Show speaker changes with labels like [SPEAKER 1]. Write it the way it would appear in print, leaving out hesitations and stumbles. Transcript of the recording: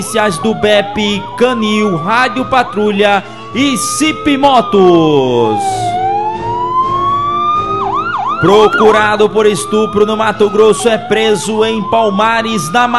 [SPEAKER 1] Policiais do BEP, Canil, Rádio Patrulha e CIP Motos. Procurado por estupro no Mato Grosso é preso em Palmares, na